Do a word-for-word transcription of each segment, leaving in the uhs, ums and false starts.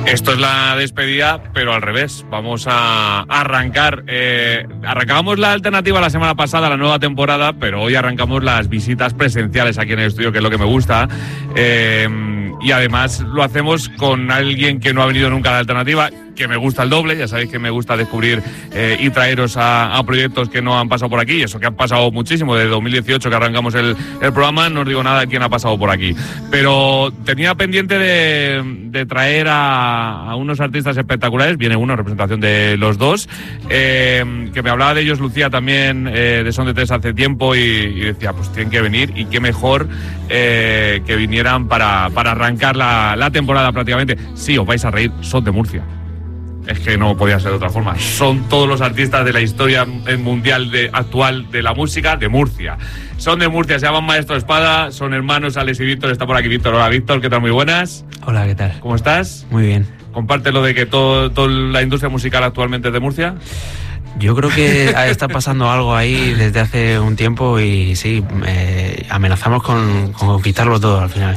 Esto es la despedida, pero al revés. Vamos a arrancar. Eh, arrancábamos la alternativa la semana pasada, la nueva temporada, pero hoy arrancamos las visitas presenciales aquí en el estudio, que es lo que me gusta. Eh, y además lo hacemos con alguien que no ha venido nunca a la alternativa, que me gusta el doble. Ya sabéis que me gusta descubrir eh, y traeros a, a proyectos que no han pasado por aquí, y eso que han pasado muchísimo, desde dos mil dieciocho que arrancamos el, el programa. No os digo nada de quién ha pasado por aquí, pero tenía pendiente de, de traer a, a unos artistas espectaculares. Viene uno en representación de los dos, eh, que me hablaba de ellos Lucía también, eh, de Son de Tres hace tiempo, y, y decía, pues tienen que venir, y qué mejor eh, que vinieran para, para arrancar la, la temporada prácticamente. Sí, os vais a reír, son de Murcia. Es que no podía ser de otra forma. Son todos los artistas de la historia mundial de, actual de la música de Murcia. Son de Murcia, se llaman Maestro Espada, son hermanos, Alex y Víctor. Está por aquí Víctor. Hola Víctor, ¿qué tal? Muy buenas. Hola, ¿qué tal? ¿Cómo estás? Muy bien. ¿Comparte lo de que todo, toda la industria musical actualmente es de Murcia? Yo creo que está pasando algo ahí desde hace un tiempo, y sí, eh, amenazamos con, con conquistarlo todo al final.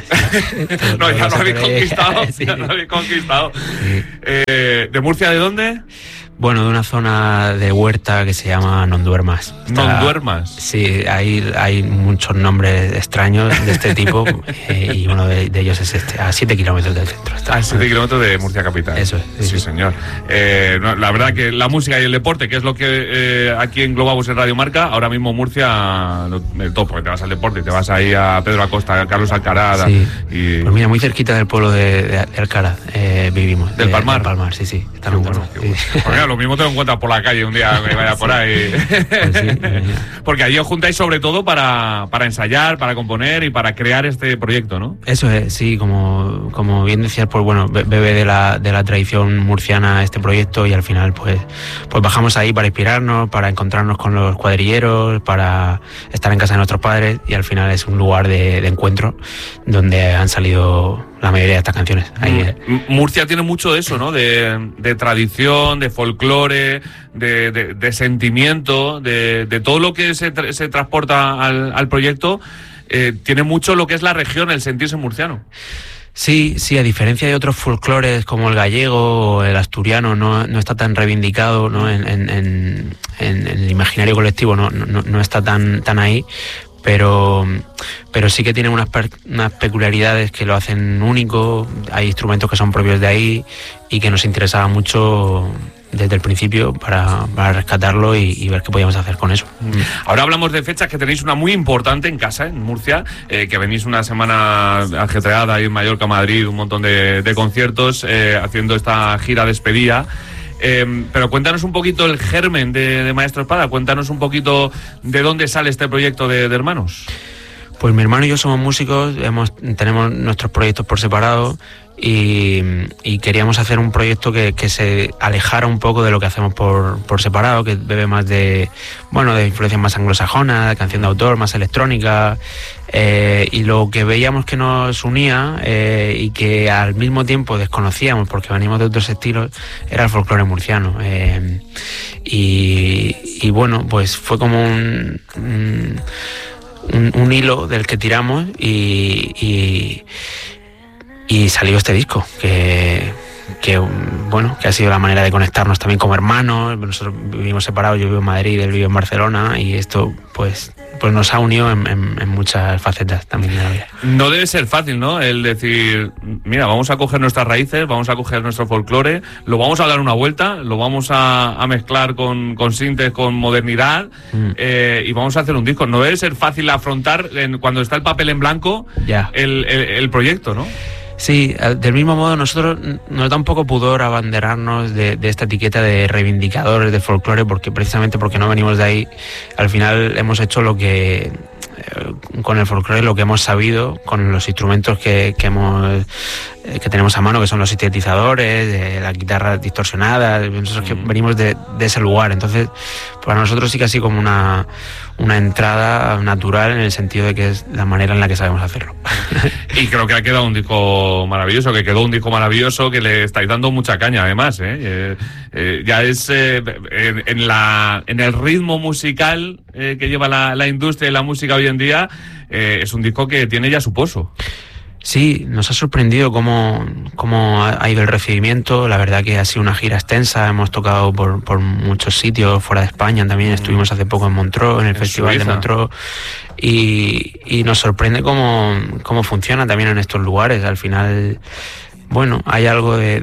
No, ya lo habéis conquistado, sí. ya lo habéis conquistado. Sí. Eh, ¿De Murcia de dónde? Bueno, de una zona de huerta que se llama Nonduermas. Está, ¿Nonduermas? Sí, hay, hay muchos nombres extraños de este tipo, eh, y uno de, de ellos es este, a siete kilómetros del centro. Está, a siete kilómetros de Murcia capital. Eso es. Sí, sí, sí. señor. Eh, no, la verdad que la música y el deporte, que es lo que eh, aquí englobamos en Radio Marca, ahora mismo Murcia, el top, porque te vas al deporte, te vas ahí a Pedro Acosta, a Carlos Alcaraz. Sí. Y... Pues mira, muy cerquita del pueblo de, de, de Alcaraz eh, vivimos. ¿Del de, Palmar? Del Palmar, sí, sí. Está qué bueno, qué bueno. Sí. Pues mira, lo mismo te lo encuentras por la calle un día que vaya por ahí. Pues sí, porque allí os juntáis sobre todo para, para ensayar, para componer y para crear este proyecto, ¿no? Eso es, sí, como, como bien decías, pues bueno, bebe de la, de la tradición murciana este proyecto, y al final pues, pues bajamos ahí para inspirarnos, para encontrarnos con los cuadrilleros, para estar en casa de nuestros padres, y al final es un lugar de, de encuentro donde han salido la mayoría de estas canciones. Ahí, eh. Murcia tiene mucho de eso, ¿no? De, de tradición, de folclore, de, de, de sentimiento, de, de todo lo que se, tra- se transporta al, al proyecto. Eh, tiene mucho lo que es la región, el sentirse murciano. Sí, sí, a diferencia de otros folclores como el gallego o el asturiano, no, no está tan reivindicado, ¿no? en, en, en, en el imaginario colectivo, no, no, no está tan, tan ahí. Pero, pero sí que tienen unas, unas peculiaridades que lo hacen único. Hay instrumentos que son propios de ahí y que nos interesaba mucho desde el principio para, para rescatarlo y, y ver qué podíamos hacer con eso. Ahora hablamos de fechas, que tenéis una muy importante en casa, en Murcia, eh, que venís una semana ajetreada ahí en Mallorca, Madrid, un montón de, de conciertos, eh, haciendo esta gira despedida. Eh, pero cuéntanos un poquito el germen de, de Maestro Espada, cuéntanos un poquito de dónde sale este proyecto de, de hermanos. Pues mi hermano y yo somos músicos, hemos, tenemos nuestros proyectos por separado, y, y queríamos hacer un proyecto que, que se alejara un poco de lo que hacemos por, por separado, que bebe más de, bueno, de influencias más anglosajonas, de canción de autor, más electrónica, eh, y lo que veíamos que nos unía eh, y que al mismo tiempo desconocíamos porque venimos de otros estilos, era el folclore murciano. Eh, y, y bueno, pues fue como un... un Un, un hilo del que tiramos y, y, y salió este disco que, que bueno, que ha sido la manera de conectarnos también como hermanos. Nosotros vivimos separados, yo vivo en Madrid, él vive en Barcelona, y esto pues pues nos ha unido en, en, en muchas facetas también de la vida. No debe ser fácil, ¿no? El decir, mira, vamos a coger nuestras raíces, vamos a coger nuestro folclore, lo vamos a dar una vuelta, lo vamos a, a mezclar con, con sintes, con modernidad, mm. eh, y vamos a hacer un disco. No debe ser fácil afrontar en, cuando está el papel en blanco, ya. el, el, el proyecto, ¿no? Sí, del mismo modo nosotros nos da un poco pudor abanderarnos de, de esta etiqueta de reivindicadores de folclore, porque precisamente porque no venimos de ahí, al final hemos hecho lo que con el folclore, lo que hemos sabido, con los instrumentos que, que hemos que tenemos a mano, que son los sintetizadores, de la guitarra distorsionada. Nosotros que venimos de, de ese lugar, entonces para nosotros sí que así como una una entrada natural, en el sentido de que es la manera en la que sabemos hacerlo. Y creo que ha quedado un disco maravilloso, que quedó un disco maravilloso, que le estáis dando mucha caña además, ¿eh? Eh, eh, ya es eh, en, en, la, en el ritmo musical eh, que lleva la, la industria y la música hoy en día, eh, es un disco que tiene ya su pozo. Sí, nos ha sorprendido cómo, cómo ha ido el recibimiento. La verdad que ha sido una gira extensa, hemos tocado por, por muchos sitios fuera de España también, estuvimos hace poco en Montreux, en el en Festival Suiza. de Montreux, y, y nos sorprende cómo, cómo funciona también en estos lugares. Al final, bueno, hay algo de...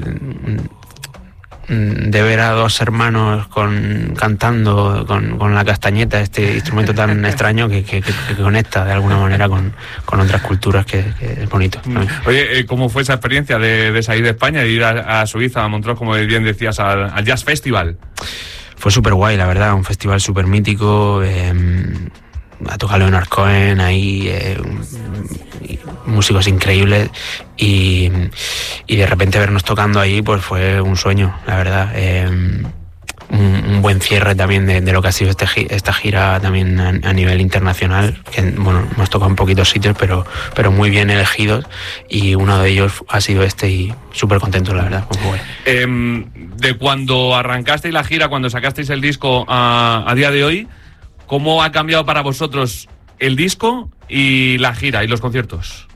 de ver a dos hermanos con, cantando con, con la castañeta, este instrumento tan extraño que, que, que, que conecta de alguna manera con, con otras culturas, que, que es bonito. Oye, ¿cómo fue esa experiencia de, de salir de España y ir a, a Suiza, a Montreux, como bien decías, al, al Jazz Festival? Fue súper guay, la verdad, un festival súper mítico. Eh, ha tocado Leonard Cohen ahí, eh, músicos increíbles, y, y de repente vernos tocando ahí pues fue un sueño, la verdad. Eh, un, un buen cierre también de, de lo que ha sido este, esta gira también a, a nivel internacional, que bueno, hemos tocado en poquitos sitios, pero, pero muy bien elegidos, y uno de ellos ha sido este, y súper contento, la verdad. Eh, de cuando arrancasteis la gira, cuando sacasteis el disco a, a día de hoy, ¿cómo ha cambiado para vosotros el disco y la gira y los conciertos?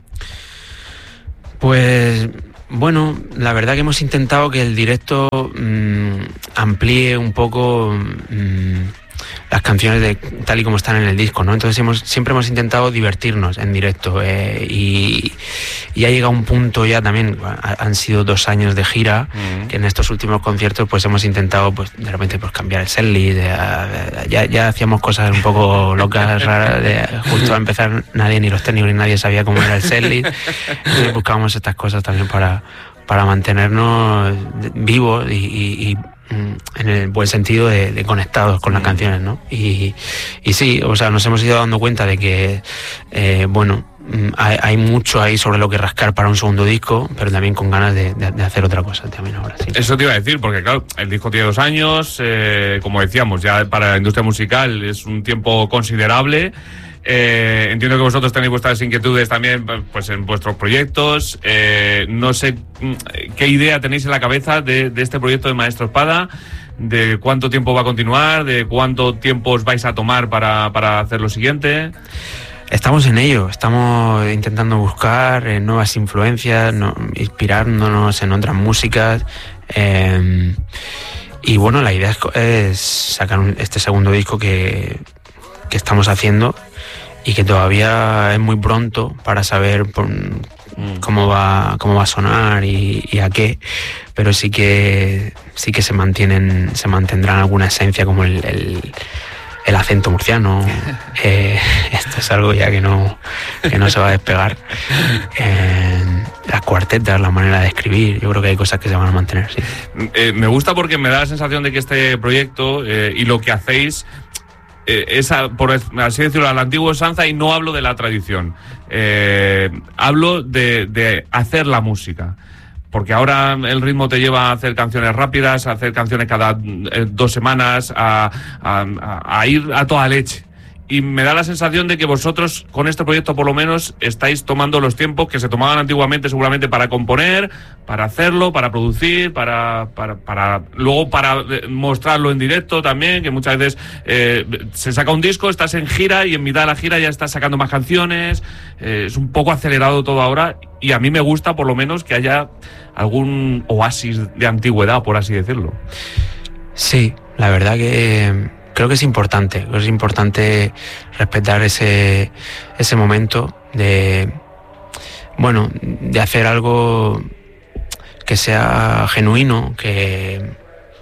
Pues bueno, la verdad que hemos intentado que el directo mmm, amplíe un poco mmm, las canciones de tal y como están en el disco, ¿no? Entonces hemos, siempre hemos intentado divertirnos en directo, eh, y, y ha llegado un punto ya también, han sido dos años de gira, uh-huh. que en estos últimos conciertos pues hemos intentado pues de repente pues cambiar el setlist, ya, ya hacíamos cosas un poco locas, raras, de, justo a empezar nadie, ni los técnicos ni nadie sabía cómo era el setlist, entonces buscábamos estas cosas también para, para mantenernos vivos y, y, y en el buen sentido de, de conectados con las canciones, ¿no? Y, y sí, o sea, nos hemos ido dando cuenta de que, eh, bueno, hay, hay mucho ahí sobre lo que rascar para un segundo disco, pero también con ganas de, de, de hacer otra cosa también ahora, sí. Eso te iba a decir, porque claro, el disco tiene dos años, eh, como decíamos, ya para la industria musical es un tiempo considerable. Eh, entiendo que vosotros tenéis vuestras inquietudes también pues en vuestros proyectos. Eh, no sé qué idea tenéis en la cabeza de, de este proyecto de Maestro Espada, de cuánto tiempo va a continuar, de cuánto tiempo os vais a tomar para, para hacer lo siguiente. Estamos en ello, estamos intentando buscar eh, nuevas influencias, no, inspirándonos en otras músicas, eh, y bueno, la idea es, es sacar un, este segundo disco que, que estamos haciendo, y que todavía es muy pronto para saber por, cómo va cómo va a sonar y, y a qué, pero sí que sí que se mantienen se mantendrán alguna esencia, como el, el, el acento murciano. Eh, esto es algo ya que no que no se va a despegar. Eh, las cuartetas, la manera de escribir, yo creo que hay cosas que se van a mantener, sí. Eh, me gusta porque me da la sensación de que este proyecto eh, y lo que hacéis esa, por así decirlo, a la antigua usanza, y no hablo de la tradición, eh, hablo de, de hacer la música, porque ahora el ritmo te lleva a hacer canciones rápidas, a hacer canciones cada eh, dos semanas, a, a, a ir a toda leche. Y me da la sensación de que vosotros, con este proyecto por lo menos, estáis tomando los tiempos que se tomaban antiguamente, seguramente para componer, para hacerlo, para producir, para, para, para luego para mostrarlo en directo también, que muchas veces eh, se saca un disco, estás en gira y en mitad de la gira ya estás sacando más canciones. Eh, es un poco acelerado todo ahora, y a mí me gusta por lo menos que haya algún oasis de antigüedad, por así decirlo. Sí, la verdad que creo que es importante, creo que es importante respetar ese, ese momento de, bueno, de hacer algo que sea genuino, que,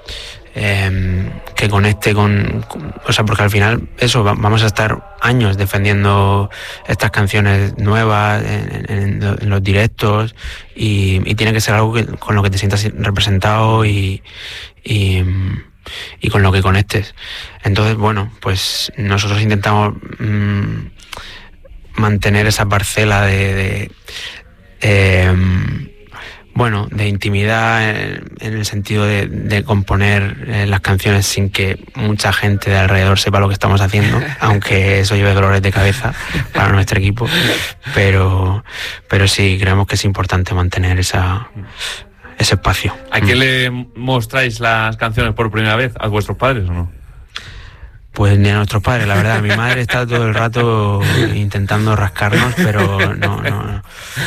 eh, que conecte con, con, o sea, porque al final eso, vamos a estar años defendiendo estas canciones nuevas en, en, en los directos, y, y tiene que ser algo que, con lo que te sientas representado y, y y con lo que conectes. Entonces, bueno, pues nosotros intentamos mmm, mantener esa parcela de, de eh, bueno, de intimidad en, en el sentido de, de componer eh, las canciones sin que mucha gente de alrededor sepa lo que estamos haciendo, aunque eso lleve dolores de cabeza para nuestro equipo, pero, pero sí, creemos que es importante mantener esa ese espacio. ¿A quién le mostráis las canciones por primera vez? ¿A vuestros padres o no? Pues ni a nuestros padres, la verdad. Mi madre está todo el rato intentando rascarnos, pero no, no,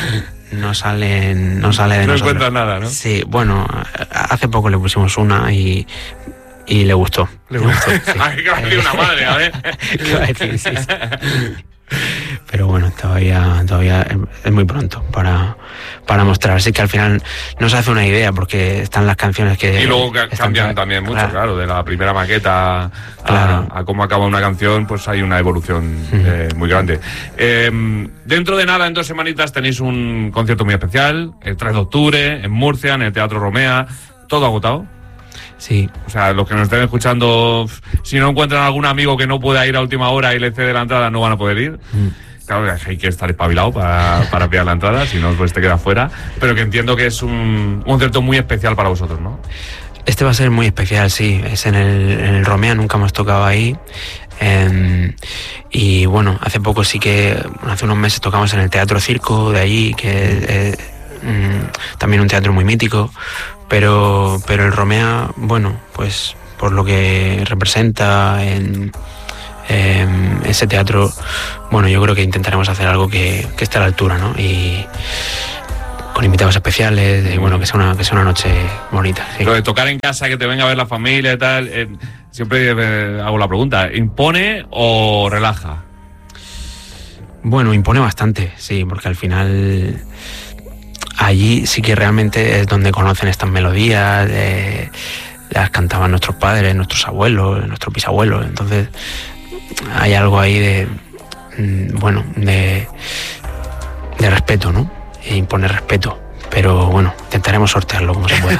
no salen, no sale de no nosotros. encuentras nada, ¿no? Sí, bueno, hace poco le pusimos una y, y le gustó. Le gustó. Sí. Ay, que va a decir una madre, a ver. ¿Qué va a decir? Sí, sí. Pero bueno, todavía todavía es muy pronto para, para mostrar. Así que al final no se hace una idea porque están las canciones que... Y luego cambian están, también mucho, claro. claro, de la primera maqueta claro. a, a cómo acaba una canción, pues hay una evolución mm. eh, muy grande. Eh, dentro de nada, en dos semanitas tenéis un concierto muy especial, el tres de octubre, en Murcia, en el Teatro Romea, todo agotado. Sí. O sea, los que nos estén escuchando, si no encuentran algún amigo que no pueda ir a última hora y le cede la entrada, no van a poder ir. Mm. Claro, hay que estar espabilado para, para pillar la entrada, si no, pues te quedas fuera. Pero que entiendo que es un, un concierto muy especial para vosotros, ¿no? Este va a ser muy especial, sí. Es en el, en el Romea, nunca hemos tocado ahí. Eh, y bueno, hace poco sí que, hace unos meses tocamos en el Teatro Circo de allí, que es eh, mm, también un teatro muy mítico. Pero, pero el Romea, bueno, pues por lo que representa en, en ese teatro, bueno, yo creo que intentaremos hacer algo que, que esté a la altura, ¿no? Y con invitados especiales, y bueno, que sea una, que sea una noche bonita. Sí. Lo de tocar en casa, que te venga a ver la familia y tal, eh, siempre eh, hago la pregunta, ¿impone o relaja? Bueno, impone bastante, sí, porque al final... Allí sí que realmente es donde conocen estas melodías, eh, las cantaban nuestros padres, nuestros abuelos, nuestros bisabuelos. Entonces hay algo ahí de, bueno, de, de respeto, ¿no? E impone respeto. Pero bueno, intentaremos sortearlo como se pueda.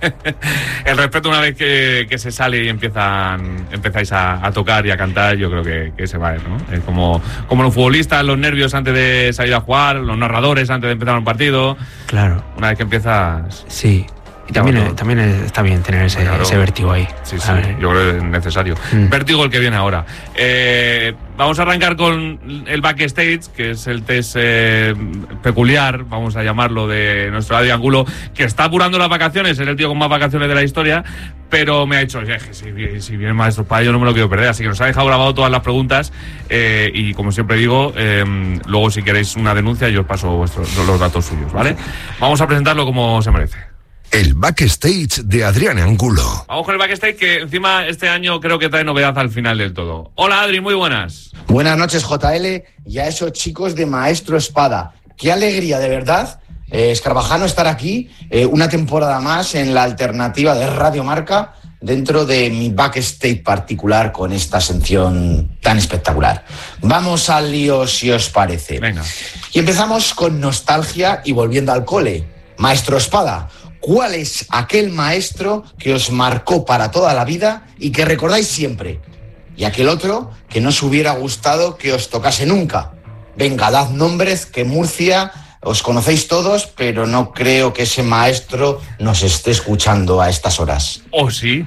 El respeto una vez que, que se sale y empiezan empezáis a, a tocar y a cantar, yo creo que, que se va a ir, ¿no? Es como, como los futbolistas, los nervios antes de salir a jugar, los narradores antes de empezar un partido. Claro. Una vez que empiezas... Sí. Y también, es, también está bien tener ese, claro. ese vértigo ahí. Sí, sí, yo creo que es necesario. Mm. Vértigo el que viene ahora. Eh, vamos a arrancar con el backstage, que es el test eh, peculiar, vamos a llamarlo, de nuestro Adri Angulo, que está apurando las vacaciones, es el tío con más vacaciones de la historia, pero me ha dicho, oye, si, si viene Maestro Espada yo no me lo quiero perder, así que nos ha dejado grabado todas las preguntas eh, y como siempre digo, eh, luego si queréis una denuncia yo os paso vuestros, los datos suyos, ¿vale? Vamos a presentarlo como se merece. El backstage de Adrián Angulo. Vamos con el backstage, que encima este año creo que trae novedad al final del todo. Hola Adri, muy buenas. Buenas noches J L y a esos chicos de Maestro Espada. Qué alegría, de verdad, eh, Escarabajano, estar aquí eh, una temporada más en la alternativa de Radio Marca dentro de mi backstage particular con esta sección tan espectacular. Vamos al lío si os parece. Venga. Y empezamos con nostalgia y volviendo al cole. Maestro Espada, ¿cuál es aquel maestro que os marcó para toda la vida y que recordáis siempre? Y aquel otro que no os hubiera gustado que os tocase nunca. Venga, dad nombres, que Murcia os conocéis todos, pero no creo que ese maestro nos esté escuchando a estas horas. ¿Oh, sí?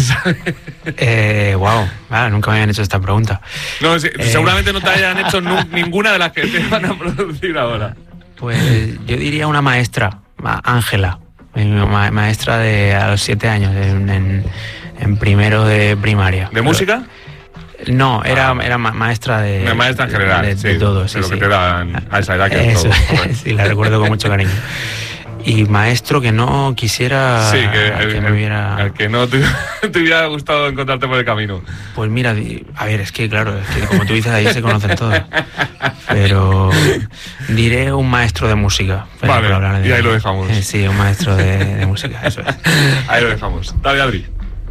eh, wow, ah, nunca me habían hecho esta pregunta. No, sí, eh... seguramente no te hayan hecho nu- ninguna de las que te van a producir ahora. Pues yo diría una maestra, Ángela. Mi ma- maestra de a los siete años, en, en, en primero de primaria. ¿De Pero, música? No, era, ah, era ma- maestra de... Una maestra en general, de, de, sí. de todo, sí, de lo sí. que te dan a esa edad que Eso, es todo. Sí, la recuerdo con mucho cariño. Y maestro que no quisiera sí, que, el, que me hubiera... el que no te, te hubiera gustado encontrarte por el camino. Pues mira, a ver, es que claro, es que como tú dices, ahí se conocen todos. Pero diré un maestro de música. Vale, por hablar de, y ahí lo dejamos. Eh, sí, un maestro de, de música, eso es. Ahí lo dejamos. Dale, Adri.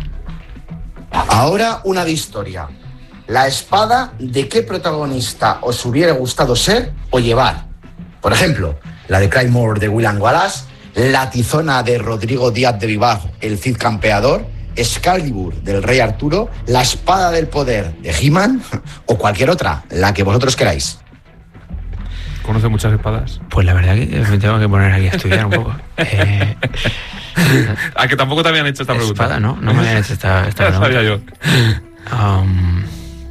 Ahora una de historia. La espada, ¿de qué protagonista os hubiera gustado ser o llevar? Por ejemplo, la de Claymore de William Wallace, la tizona de Rodrigo Díaz de Vivar, el Cid Campeador, Excalibur del Rey Arturo, la espada del poder de He-Man o cualquier otra, la que vosotros queráis. ¿Conoce muchas espadas? Pues la verdad que me tengo que poner aquí a estudiar un poco. Eh, ¿A que tampoco te habían hecho esta pregunta? Espada, no, no me habían hecho esta, esta pregunta. Sabía yo. Um,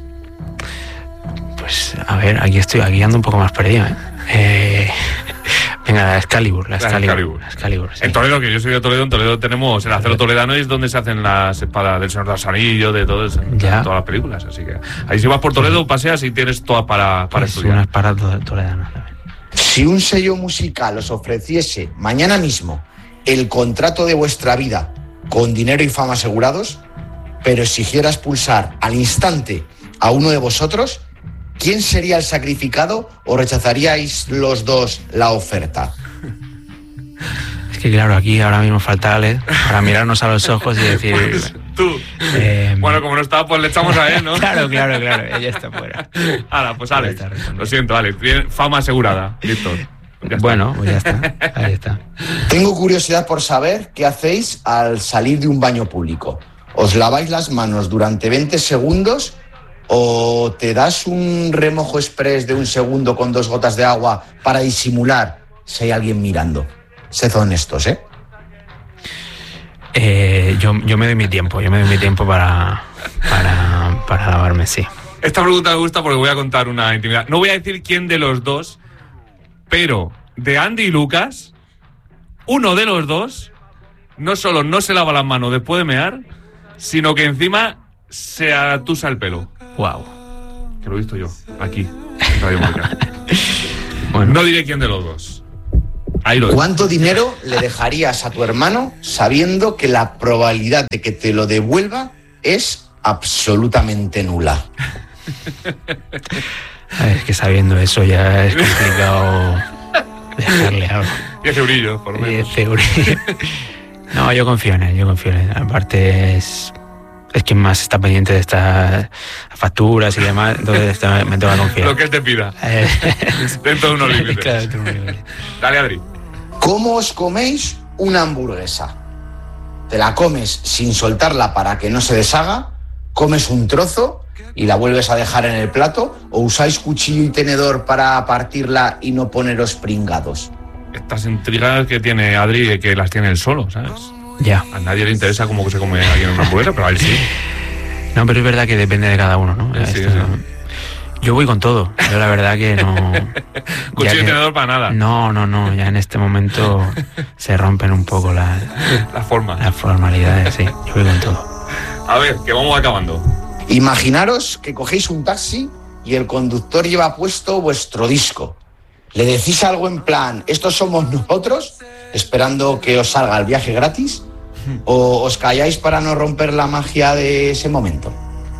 pues a ver, aquí estoy, aquí ando un poco más perdido, ¿eh? eh Venga, la Excalibur, la Excalibur. Excalibur. La Excalibur, sí. En Toledo, que yo soy de Toledo, en Toledo tenemos el acero toledano y es donde se hacen las espadas del Señor de los Anillos, de todo eso, de todas las películas. Así que ahí si vas por Toledo, paseas y tienes todas para, para es estudiar. Una espada toledana también. Sí, Si un sello musical os ofreciese mañana mismo el contrato de vuestra vida con dinero y fama asegurados, pero exigiera expulsar al instante a uno de vosotros, ¿quién sería el sacrificado o rechazaríais los dos la oferta? Es que claro, aquí ahora mismo falta Ale para mirarnos a los ojos y decir... Pues, tú. Eh, bueno, como no está, pues le echamos a él, ¿no? Claro, claro, claro, ella está fuera. Ahora, pues Alex, lo siento, Alex, bien, fama asegurada, listo. Bueno, pues ya está, ahí está. Tengo curiosidad por saber qué hacéis al salir de un baño público. ¿Os laváis las manos durante veinte segundos o te das un remojo express de un segundo con dos gotas de agua para disimular si hay alguien mirando? Sed honestos, ¿eh? Eh, yo, yo me doy mi tiempo, yo me doy mi tiempo para, para, para lavarme, sí. Esta pregunta me gusta porque voy a contar una intimidad. No voy a decir quién de los dos, pero de Andy y Lucas, uno de los dos no solo no se lava las manos después de mear, sino que encima se atusa el pelo. Wow. Que lo he visto yo, aquí, en Radio Marca. Bueno. No diré quién de los dos. Ahí lo ¿Cuánto dinero le dejarías a tu hermano sabiendo que la probabilidad de que te lo devuelva es absolutamente nula? A ver, es que sabiendo eso ya es complicado dejarle algo. diez eurillos, por lo menos. diez eurillos. No, yo confío en él, yo confío en él. Aparte es, es quien más está pendiente de estas facturas y demás, entonces me tengo que confiar. Lo que él te pida. Dentro de unos límites. Claro, dentro de unos límites. Dale, Adri. ¿Cómo os coméis una hamburguesa? ¿Te la comes sin soltarla para que no se deshaga? ¿Comes un trozo y la vuelves a dejar en el plato? ¿O usáis cuchillo y tenedor para partirla y no poneros pringados? Estas intrigas que tiene Adri, que las tiene él solo, ¿sabes? Ya. A nadie le interesa cómo se come alguien una hamburguesa, pero a él sí. No, pero es verdad que depende de cada uno, ¿no? Sí, Esto, sí. Yo voy con todo. Yo la verdad que no... Cuchillo y que, tenedor para nada. No, no, no. Ya en este momento se rompen un poco las, La forma. las formalidades, sí. Yo voy con todo. A ver, que vamos acabando. Imaginaros que cogéis un taxi y el conductor lleva puesto vuestro disco. Le decís algo en plan, estos somos nosotros, esperando que os salga el viaje gratis, o os calláis para no romper la magia de ese momento.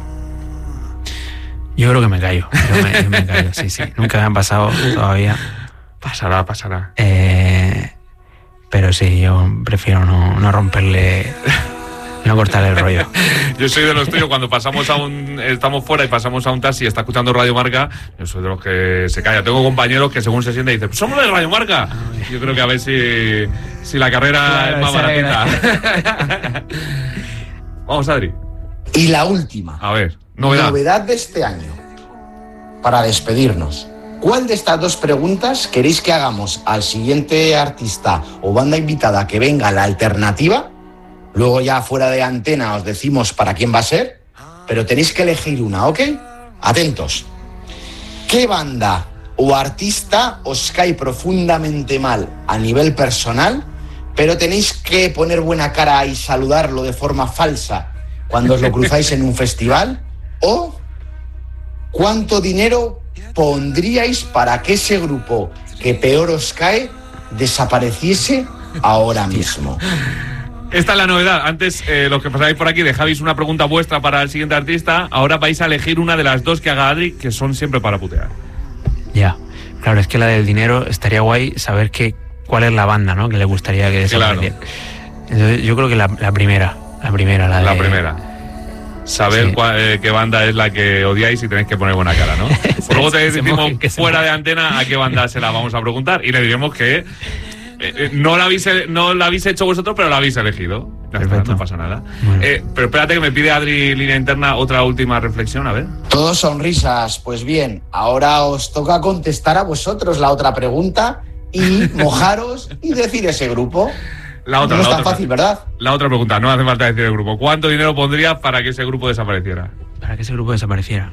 Yo creo que me callo. Yo me, yo me callo, sí, sí. Nunca me han pasado todavía. Pasará, pasará. Eh, pero sí, yo prefiero no, no romperle, no cortarle el rollo. Yo soy de los tuyos, cuando pasamos a un, estamos fuera y pasamos a un taxi y está escuchando Radio Marca, yo soy de los que se calla. Tengo compañeros que según se sienten dicen, somos de Radio Marca. Yo creo que a ver si, si la carrera Claro, es más esa baratita. Vamos, Adri. Y la última. A ver, novedad. Novedad de este año. Para despedirnos. ¿Cuál de estas dos preguntas queréis que hagamos al siguiente artista o banda invitada que venga a la alternativa? Luego ya fuera de antena os decimos para quién va a ser, pero tenéis que elegir una, ¿ok? Atentos. ¿Qué banda o artista os cae profundamente mal a nivel personal, pero tenéis que poner buena cara y saludarlo de forma falsa cuando os lo cruzáis en un festival? ¿O cuánto dinero pondríais para que ese grupo que peor os cae desapareciese ahora mismo? Esta es la novedad. Antes, eh, los que pasáis por aquí, dejabais una pregunta vuestra para el siguiente artista. Ahora vais a elegir una de las dos que haga Adri, que son siempre para putear. Ya. Claro, es que la del dinero estaría guay saber que, cuál es la banda, ¿no? Que le gustaría que desapareciera. Claro. Entonces, yo creo que la, la primera. La primera, la de... La primera. Saber Sí. cuál, eh, qué banda es la que odiáis y tenéis que poner buena cara, ¿no? Pues luego te que se decimos mojen, que se fuera mojen. de antena a qué banda se la vamos a preguntar y le diremos que eh, eh, no, la habéis, no la habéis hecho vosotros, pero la habéis elegido. Ya está, Perfecto. no pasa nada. Bueno. Eh, pero espérate que me pide Adri, línea interna, otra última reflexión, a ver. Todos sonrisas. Pues bien, ahora os toca contestar a vosotros la otra pregunta y mojaros y decir ese grupo. La otra, no es la tan otra, fácil, ¿verdad? La otra pregunta, no hace falta decir el grupo. ¿Cuánto dinero pondrías para que ese grupo desapareciera? Para que ese grupo desapareciera.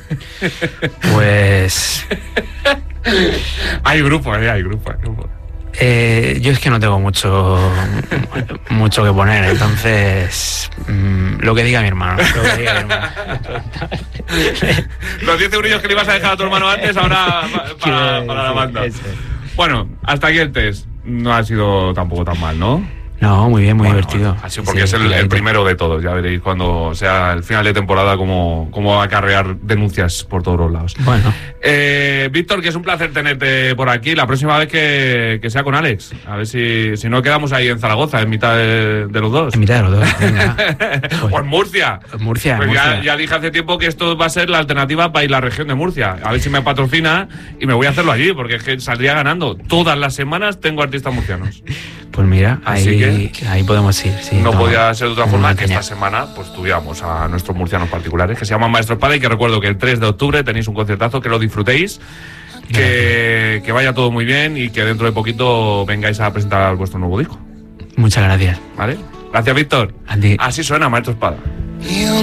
Pues... Hay grupos, eh, hay grupos, hay grupos. Eh, yo es que no tengo mucho mucho que poner, entonces mmm, lo que diga mi hermano. Lo que diga mi hermano. Los diez eurillos que le ibas a dejar a tu hermano antes, ahora para, para la banda. Bueno, hasta aquí el test. No ha sido tampoco tan mal, ¿no? No, muy bien, muy bueno, divertido. Bueno, así porque sí, es el, el primero de todos. Ya veréis cuando sea el final de temporada cómo, cómo va a acarrear denuncias por todos los lados. Bueno. Eh, Víctor, que es un placer tenerte por aquí. La próxima vez que, que sea con Alex. A ver si, si no quedamos ahí en Zaragoza, en mitad de, de los dos. En mitad de los dos, venga. O en Murcia. Murcia, pues Murcia. Ya, ya dije hace tiempo que esto va a ser la alternativa para ir a la región de Murcia. A ver si me patrocina y me voy a hacerlo allí, porque es que saldría ganando. Todas las semanas tengo artistas murcianos. Pues mira, Así ahí, que ahí podemos ir. Sí, no toma, podía ser de otra forma que caña. esta semana pues tuviéramos a nuestros murcianos particulares que se llaman Maestro Espada y que recuerdo que el tres de octubre tenéis un concertazo, que lo disfrutéis, que, que vaya todo muy bien y que dentro de poquito vengáis a presentar vuestro nuevo disco. Muchas gracias. ¿Vale? Gracias, Víctor. A ti. Así suena Maestro Espada. Yo